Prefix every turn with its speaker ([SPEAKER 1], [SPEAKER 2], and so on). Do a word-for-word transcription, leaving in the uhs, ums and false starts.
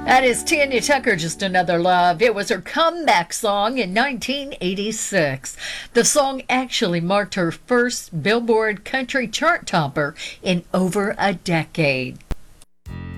[SPEAKER 1] That is Tanya Tucker, Just Another Love. It was her comeback song in nineteen eighty-six. The song actually marked her first Billboard country chart topper in over a decade.